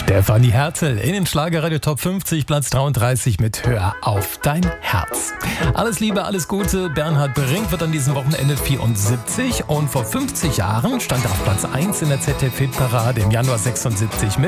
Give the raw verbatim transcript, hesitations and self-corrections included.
Stefanie Hertel in den Schlagerradio Top fünfzig, Platz dreiunddreißig mit Hör auf dein Herz. Alles Liebe, alles Gute. Bernhard Brink wird an diesem Wochenende vierundsiebzig und vor fünfzig Jahren stand er auf Platz eins in der Z D F-Hitparade, im Januar sechsundsiebzig mit